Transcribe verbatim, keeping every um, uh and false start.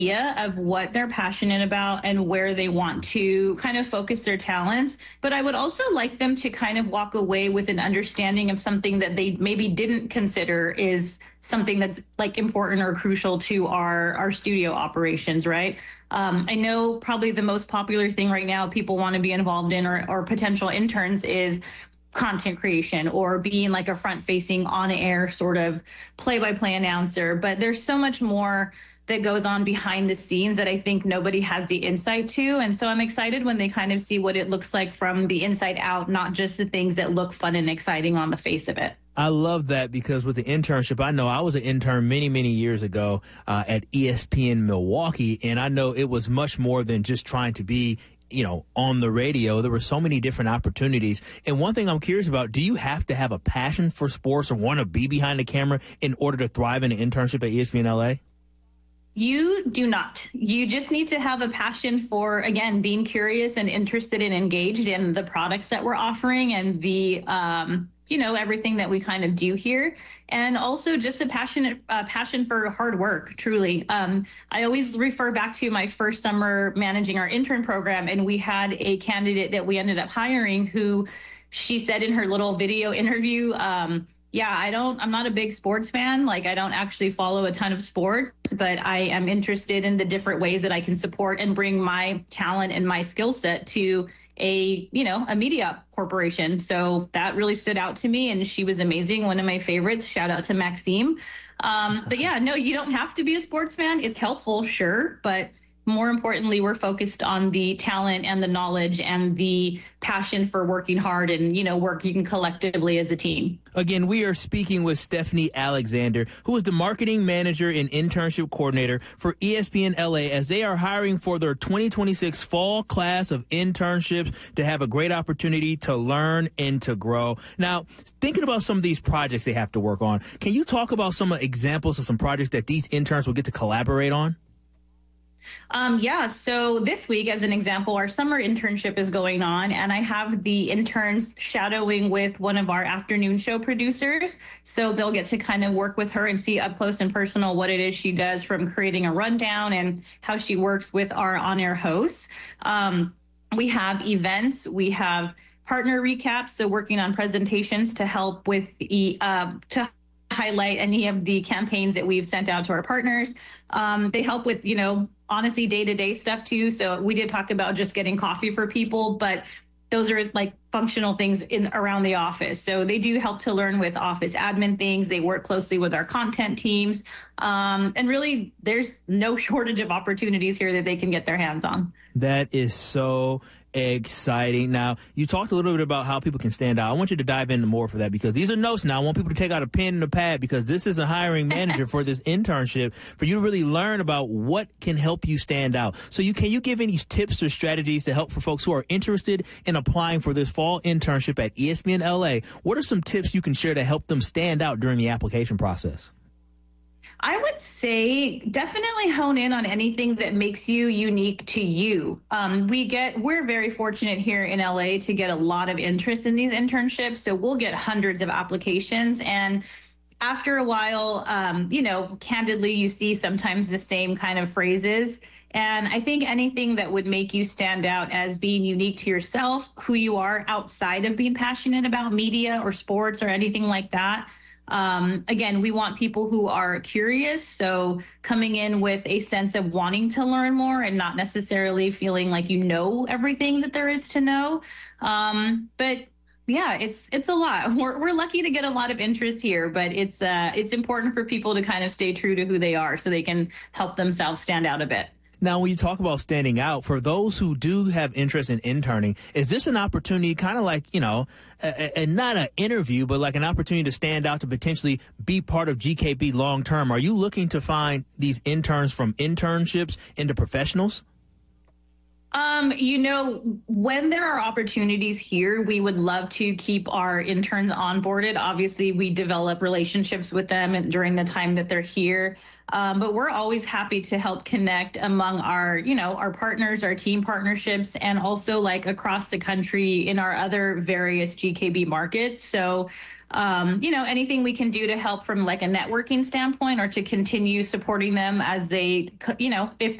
idea of what they're passionate about and where they want to kind of focus their talents. But I would also like them to kind of walk away with an understanding of something that they maybe didn't consider is something that's like important or crucial to our, our studio operations, right? Um, I know probably the most popular thing right now people want to be involved in, or, or potential interns, is content creation or being like a front facing on air sort of play by play announcer. But there's so much more that goes on behind the scenes that I think nobody has the insight to. And so I'm excited when they kind of see what it looks like from the inside out, not just the things that look fun and exciting on the face of it. I love that, because with the internship, I know I was an intern many, many years ago uh, at E S P N Milwaukee, and I know it was much more than just trying to be, you know, on the radio. There were so many different opportunities. And one thing I'm curious about, do you have to have a passion for sports or want to be behind the camera in order to thrive in an internship at E S P N L A? You do not. You just need to have a passion for, again, being curious and interested and engaged in the products that we're offering and the, um, you know, everything that we kind of do here. And also just a passionate uh, passion for hard work, truly. Um, I always refer back to my first summer managing our intern program, and we had a candidate that we ended up hiring who, she said in her little video interview, um, yeah, I don't, I'm not a big sports fan. Like, I don't actually follow a ton of sports, but I am interested in the different ways that I can support and bring my talent and my skill set to a, you know, a media corporation. So that really stood out to me, and she was amazing. One of my favorites. Shout out to Maxime. Um, but yeah, no, you don't have to be a sports fan. It's helpful, sure, but more importantly, we're focused on the talent and the knowledge and the passion for working hard and, you know, working collectively as a team. Again, we are speaking with Stephanie Alexander, who is the marketing manager and internship coordinator for E S P N L A, as they are hiring for their twenty twenty-six fall class of internships to have a great opportunity to learn and to grow. Now, thinking about some of these projects they have to work on, can you talk about some examples of some projects that these interns will get to collaborate on? Um, yeah, so this week, as an example, our summer internship is going on, and I have the interns shadowing with one of our afternoon show producers. So they'll get to kind of work with her and see up close and personal what it is she does, from creating a rundown and how she works with our on-air hosts. Um, we have events, we have partner recaps, so working on presentations to help with the, uh, to highlight any of the campaigns that we've sent out to our partners. Um, they help with, you know, honestly, day-to-day stuff too. So we did talk about just getting coffee for people, but those are like functional things in around the office. So they do help to learn with office admin things. They work closely with our content teams. Um, and really, there's no shortage of opportunities here that they can get their hands on. That is so exciting. Now, you talked a little bit about how people can stand out. I want you to dive into more for that, because these are notes now. I want people to take out a pen and a pad, because this is a hiring manager for this internship, for you to really learn about what can help you stand out. So you can you give any tips or strategies to help for folks who are interested in applying for this fall internship at E S P N L A? What are some tips you can share to help them stand out during the application process? I would say definitely hone in on anything that makes you unique to you. Um, we get, we're very fortunate here in L A to get a lot of interest in these internships. So we'll get hundreds of applications. And after a while, um, you know, candidly, you see sometimes the same kind of phrases. And I think anything that would make you stand out as being unique to yourself, who you are outside of being passionate about media or sports or anything like that. Um, again, we want people who are curious, so coming in with a sense of wanting to learn more and not necessarily feeling like you know everything that there is to know. Um, but yeah, it's it's a lot. We're we're lucky to get a lot of interest here, but it's uh, it's important for people to kind of stay true to who they are so they can help themselves stand out a bit. Now, when you talk about standing out, for those who do have interest in interning, is this an opportunity, kind of like, you know, and not an interview, but like an opportunity to stand out, to potentially be part of G K B long term? Are you looking to find these interns from internships into professionals? Um, you know, when there are opportunities here, we would love to keep our interns onboarded. Obviously, we develop relationships with them during the time that they're here. Um, but we're always happy to help connect among our, you know, our partners, our team partnerships, and also like across the country in our other various G K B markets. So um, you know, anything we can do to help from like a networking standpoint or to continue supporting them as they, you know, if